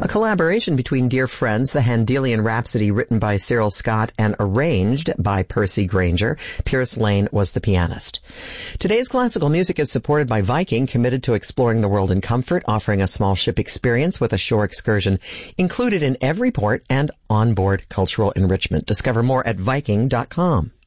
A collaboration between dear friends, the Handelian Rhapsody written by Cyril Scott and arranged by Percy Granger. Pierce Lane was the pianist. Today's classical music is supported by Viking, committed to exploring the world in comfort, offering a small ship experience with a shore excursion included in every port and onboard cultural enrichment. Discover more at Viking.com.